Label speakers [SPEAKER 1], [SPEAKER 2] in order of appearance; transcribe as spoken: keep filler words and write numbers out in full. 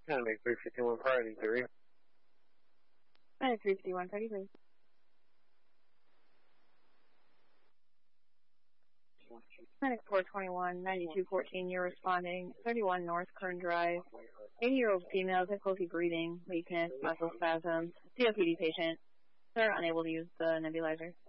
[SPEAKER 1] Clinic three fifty-one Friday, three.
[SPEAKER 2] Clinic three fifty-one Friday, please. Clinic four twenty-one, ninety-two fourteen, you're responding. thirty-one North Kern Drive. eighty-year-old female, difficulty breathing, weakness, muscle spasms, C O P D patient. They're unable to use the nebulizer.